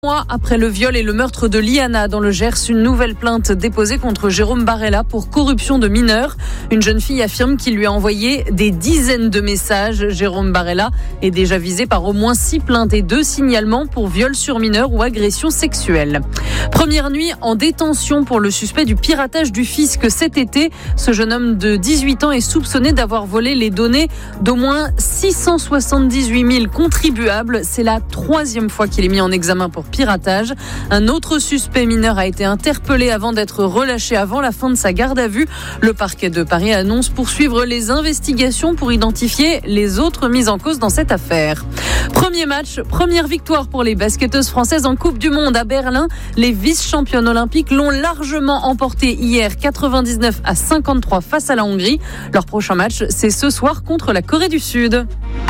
Mois après le viol et le meurtre de Liana dans le Gers, une nouvelle plainte déposée contre Jérôme Barella pour corruption de mineurs. Une jeune fille affirme qu'il lui a envoyé des dizaines de messages. Jérôme Barella est déjà visé par au moins 6 plaintes et 2 signalements pour viol sur mineurs ou agression sexuelle. Première nuit en détention pour le suspect du piratage du fisc cet été. Ce jeune homme de 18 ans est soupçonné d'avoir volé les données d'au moins 678 000 contribuables. C'est la 3e fois qu'il est mis en examen pour piratage. Un autre suspect mineur a été interpellé avant d'être relâché avant la fin de sa garde à vue. Le parquet de Paris annonce poursuivre les investigations pour identifier les autres mises en cause dans cette affaire. Premier match, première victoire pour les basketteuses françaises en Coupe du Monde à Berlin. Les vice-championnes olympiques l'ont largement emporté hier 99-53 face à la Hongrie. Leur prochain match, c'est ce soir contre la Corée du Sud.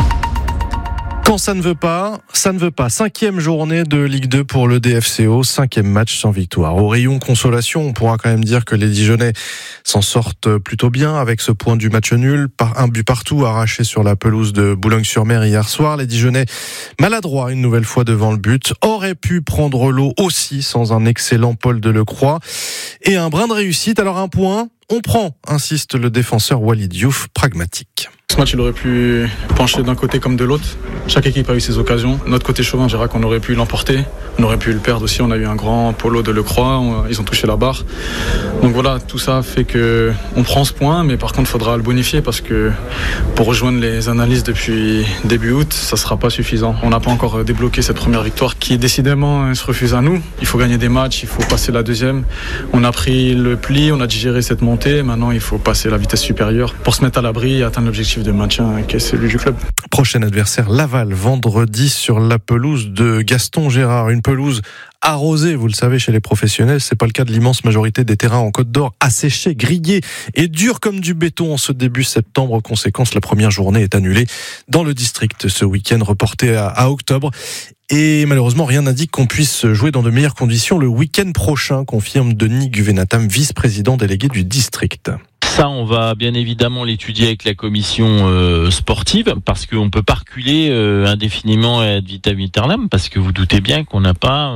Quand ça ne veut pas, ça ne veut pas. 5e journée de Ligue 2 pour le DFCO, 5e match sans victoire. Au rayon consolation, on pourra quand même dire que les Dijonais s'en sortent plutôt bien avec ce point du match nul, par un but partout arraché sur la pelouse de Boulogne-sur-Mer hier soir. Les Dijonais, maladroits une nouvelle fois devant le but, auraient pu prendre l'eau aussi sans un excellent Paul Delecroix et un brin de réussite. Alors un point, on prend, insiste le défenseur Walid Diouf, pragmatique. Ce match, il aurait pu pencher d'un côté comme de l'autre. Chaque équipe a eu ses occasions. Notre côté chauvin, je dirais qu'on aurait pu l'emporter. On aurait pu le perdre aussi. On a eu un grand Polo Delecroix. Ils ont touché la barre. Donc voilà, tout ça fait qu'on prend ce point. Mais par contre, il faudra le bonifier parce que pour rejoindre les analyses depuis début août, ça ne sera pas suffisant. On n'a pas encore débloqué cette première victoire qui décidément se refuse à nous. Il faut gagner des matchs, il faut passer la deuxième. On a pris le pli, on a digéré cette montée. Maintenant, il faut passer la vitesse supérieure pour se mettre à l'abri et atteindre l'objectif de maintien qui est celui du club. Prochain adversaire, Laval, vendredi sur la pelouse de Gaston Gérard. Une pelouse arrosée, vous le savez, chez les professionnels. C'est pas le cas de l'immense majorité des terrains en Côte d'Or, asséchés, grillés et durs comme du béton en ce début septembre. Conséquence, la première journée est annulée dans le district ce week-end, reporté à octobre. Et malheureusement, rien n'indique qu'on puisse jouer dans de meilleures conditions le week-end prochain, confirme Denis Guvenatam, vice-président délégué du district. Ça, on va bien évidemment l'étudier avec la commission sportive parce qu'on peut pas reculer indéfiniment ad vitam aeternam parce que vous doutez bien qu'on n'a pas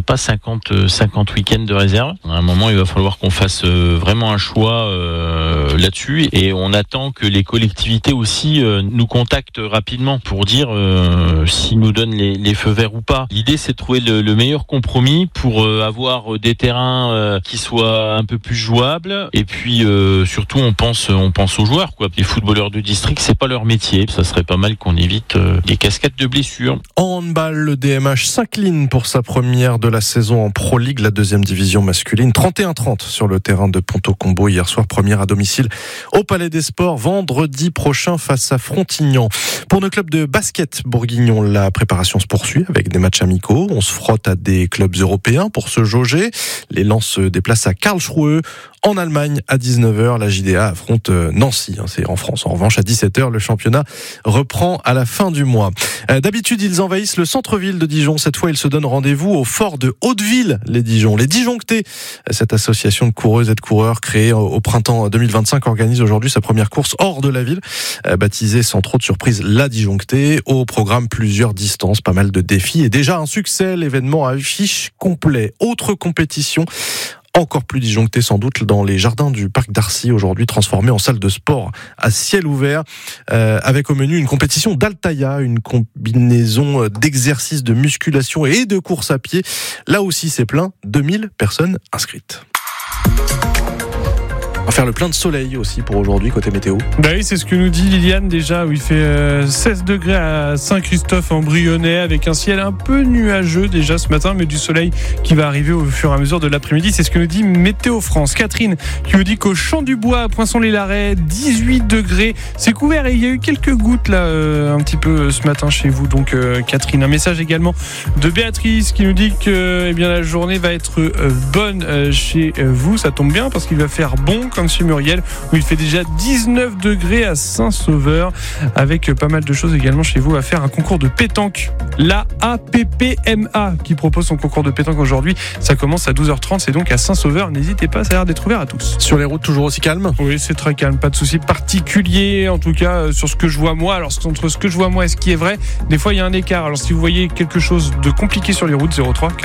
50 week-ends de réserve. À un moment, il va falloir qu'on fasse vraiment un choix là-dessus et on attend que les collectivités aussi nous contactent rapidement pour dire s'ils nous donnent les feux verts ou pas. L'idée, c'est de trouver le meilleur compromis pour avoir des terrains qui soient un peu plus jouables et puis surtout, on pense aux joueurs, quoi. Les footballeurs de district, c'est pas leur métier. Ça serait pas mal qu'on évite des cascades de blessures. En handball, le DMH s'incline pour sa première de la saison en Pro League, la 2e division masculine. 31-30 sur le terrain de Ponto-Combo hier soir, première à domicile au Palais des Sports, vendredi prochain face à Frontignan. Pour nos clubs de basket bourguignon, la préparation se poursuit avec des matchs amicaux. On se frotte à des clubs européens pour se jauger. Les Lens se déplacent à Karlsruhe. En Allemagne, à 19h, la JDA affronte Nancy. C'est en France. En revanche, à 17h, le championnat reprend à la fin du mois. D'habitude, ils envahissent le centre-ville de Dijon. Cette fois, ils se donnent rendez-vous au fort de Hauteville, les Dijon. Les Dijonctés, cette association de coureuses et de coureurs créée au printemps 2025, organise aujourd'hui sa première course hors de la ville, baptisée sans trop de surprise La Dijonctée. Au programme, plusieurs distances, pas mal de défis et déjà un succès. L'événement affiche complet. Autre compétition encore plus disjoncté sans doute dans les jardins du parc d'Arcy, aujourd'hui transformé en salle de sport à ciel ouvert, avec au menu une compétition d'Altaïa, une combinaison d'exercices de musculation et de course à pied. Là aussi c'est plein, 2000 personnes inscrites. On va faire le plein de soleil aussi pour aujourd'hui côté météo. Bah oui, c'est ce que nous dit Liliane déjà, où il fait 16 degrés à Saint-Christophe-en-Brionnais avec un ciel un peu nuageux déjà ce matin, mais du soleil qui va arriver au fur et à mesure de l'après-midi. C'est ce que nous dit Météo France. Catherine qui nous dit qu'au Champ du Bois à Poinçon-les-Larrets, 18 degrés. C'est couvert et il y a eu quelques gouttes là un petit peu ce matin chez vous. Donc Catherine, un message également de Béatrice qui nous dit que la journée va être bonne chez vous. Ça tombe bien parce qu'il va faire bon comme chez Muriel où il fait déjà 19 degrés à Saint-Sauveur avec pas mal de choses également chez vous à faire. Un concours de pétanque, la APPMA qui propose son concours de pétanque aujourd'hui. Ça commence à 12h30, c'est donc à Saint-Sauveur. N'hésitez pas, ça a l'air d'être ouvert à tous. Sur les routes toujours aussi calme ? Oui, c'est très calme, pas de souci particulier en tout cas sur ce que je vois moi. Alors entre ce que je vois moi et ce qui est vrai, des fois il y a un écart. Alors si vous voyez quelque chose de compliqué sur les routes, 03